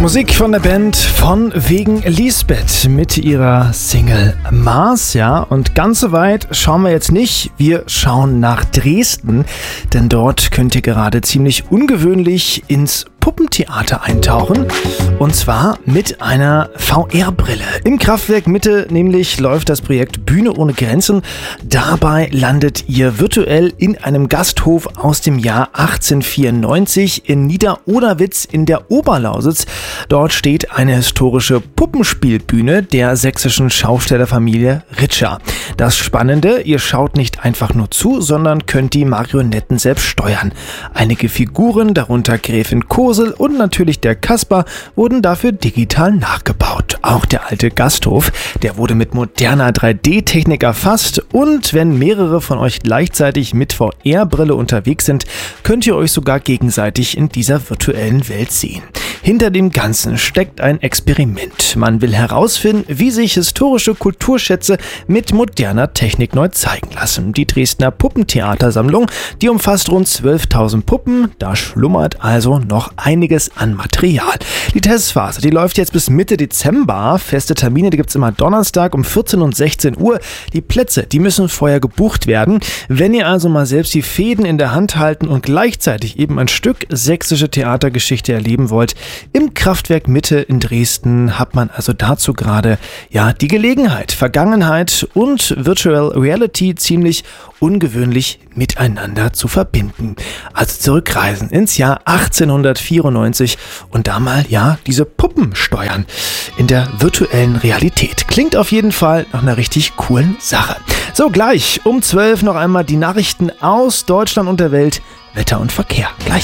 Musik von der Band von wegen Lisbeth mit ihrer Single Mars, ja. Und ganz so weit schauen wir jetzt nicht. Wir schauen nach Dresden, denn dort könnt ihr gerade ziemlich ungewöhnlich ins Puppentheater eintauchen, und zwar mit einer VR-Brille. Im Kraftwerk Mitte nämlich läuft das Projekt Bühne ohne Grenzen. Dabei landet ihr virtuell in einem Gasthof aus dem Jahr 1894 in Nieder-Oderwitz in der Oberlausitz. Dort steht eine historische Puppenspielbühne der sächsischen Schaustellerfamilie Ritscher. Das Spannende, ihr schaut nicht einfach nur zu, sondern könnt die Marionetten selbst steuern. Einige Figuren, darunter Gräfin Kosel und natürlich der Kasper, wurden dafür digital nachgebaut. Auch der alte Gasthof, der wurde mit moderner 3D-Technik erfasst, und wenn mehrere von euch gleichzeitig mit VR-Brille unterwegs sind, könnt ihr euch sogar gegenseitig in dieser virtuellen Welt sehen. Hinter dem Ganzen steckt ein Experiment. Man will herausfinden, wie sich historische Kulturschätze mit moderner Technik neu zeigen lassen. Die Dresdner Puppentheatersammlung, die umfasst rund 12.000 Puppen. Da schlummert also noch einiges an Material. Die Testphase, die läuft jetzt bis Mitte Dezember. Feste Termine, die gibt es immer Donnerstag um 14 und 16 Uhr. Die Plätze, die müssen vorher gebucht werden. Wenn ihr also mal selbst die Fäden in der Hand halten und gleichzeitig eben ein Stück sächsische Theatergeschichte erleben wollt, im Kraftwerk Mitte in Dresden hat man also dazu gerade die Gelegenheit, Vergangenheit und Virtual Reality ziemlich ungewöhnlich miteinander zu verbinden. Also zurückreisen ins Jahr 1894 und da mal diese Puppen steuern in der virtuellen Realität. Klingt auf jeden Fall nach einer richtig coolen Sache. So, gleich um 12 noch einmal die Nachrichten aus Deutschland und der Welt, Wetter und Verkehr. Gleich.